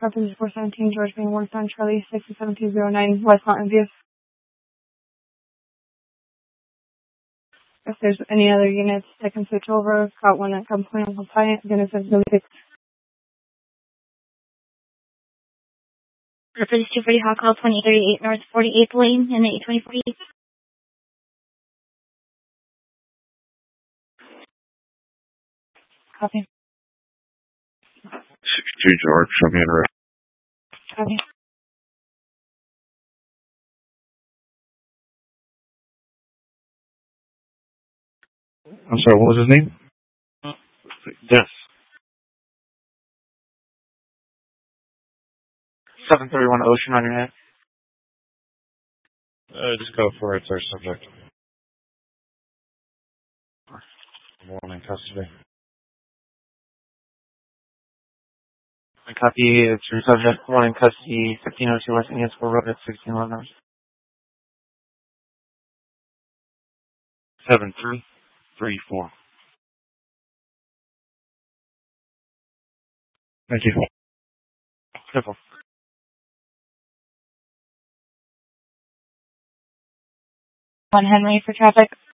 Representative 417, George being worked on, Charlie 67209, West Mountain View. If there's any other units that can switch over, got one that comes clean and compliant, then it's really fixed. Representative 240 Hawk Call 2038 North 48th Lane in the 82048. Copy. 62 George, show me in red. Copy. I'm sorry, what was his name? Yes. 731 Ocean on your head. Just go for it, sir, subject. One in custody. I copy, it's your subject, one in custody, 1502 West Indian School Road at 1611. 7334. Thank you. Simple. 1 Henry for traffic.